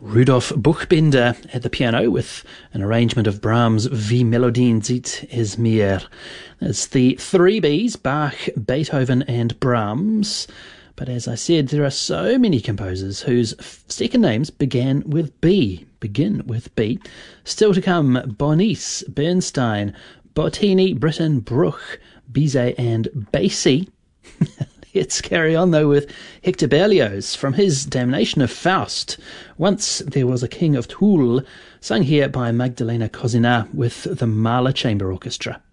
Rudolf Buchbinder at the piano with an arrangement of Brahms' Wie Melodien zieht es mir. It's the three Bs, Bach, Beethoven and Brahms. But as I said, there are so many composers whose second names begin with B. Still to come, Bonis, Bernstein, Bottini, Britten, Bruch, Bizet and Basie. Let's carry on, though, with Hector Berlioz from his Damnation of Faust. Once There Was a King of Toul, sung here by Magdalena Kozina with the Mahler Chamber Orchestra.